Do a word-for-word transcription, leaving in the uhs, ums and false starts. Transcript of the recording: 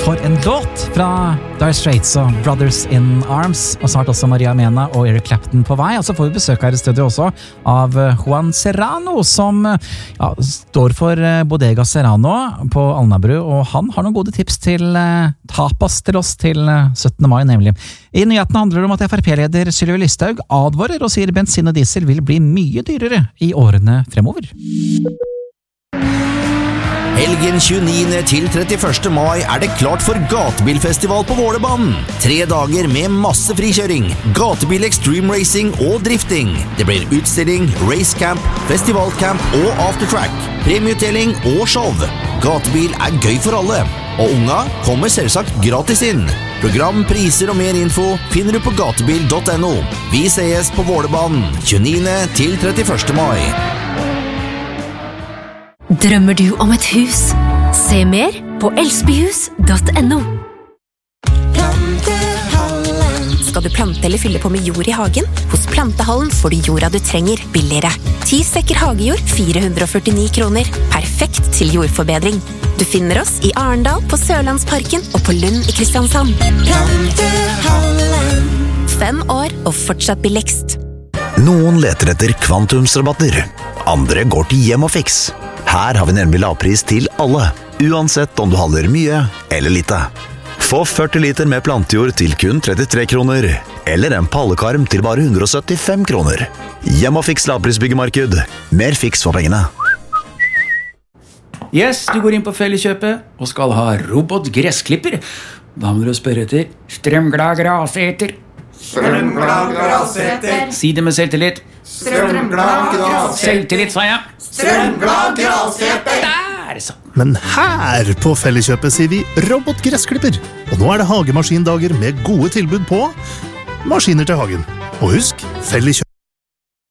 for en låt fra Dire Straits og Brothers in Arms, og snart også Maria Mena og Eric Clapton på vei. Og så får vi besøk her i studio også av Juan Serrano, som ja, står for Bodega Serrano på Alnabru, og han har noen gode tips til tapas til oss til syttende mai, nemlig. I nyhetene handler det om at F R P-leder Sylvi Listhaug advarer og sier bensin og diesel vil bli mye dyrere i årene fremover. Helgen tjueniende til trettiførste mai er det klart for gatebilfestival på Vålerbanen. Tre dager med masse frikjøring, gatebil extreme racing og drifting. Det blir utstilling, racecamp, festivalcamp og aftertrack, premieutdeling og show. Gatebil er gøy for alle, og unga kommer selvsagt gratis inn. Program, priser og mer info finner du på gatebil punktum no. Vi ses på Vålerbanen tjueniende til trettiførste mai. Drømmer du om et hus? Se mer på elsbyhus punktum no. Skal du plante eller fylle på med jord i hagen? Hos Plantehallen får du jorda du trenger billigere. ti sekker hagejord, fire hundre og førtini kroner. Perfekt til jordforbedring. Du finner oss i Arendal, på Sørlandsparken og på Lund i Kristiansand. Plantehallen. Fem år og fortsatt billigst. Noen leter etter kvantumsrabatter. Andre går til Hjem og Fix. Her har vi nemlig lavpris til alle, uansett om du handler mye eller lite. Få førti liter med plantejord til kun trettitre kroner, eller en pallekarm til bare hundre og syttifem kroner. Hjem og Fix lavprisbyggemarked. Mer fiks for pengene. Yes, du går inn på Felleskjøpet og skal ha robotgressklipper. Da må du spørre etter strømglad graseter. Strømglad graseter. Si det med selvtillit. Strømglad graseter. Selvtillit, sa jeg. Strømglad graseter. Der, så. Men her på Felleskjøpet sier vi robotgressklipper. Og nå er det hagemaskindager med gode tilbud på maskiner til hagen. Og husk, Felleskjøpet.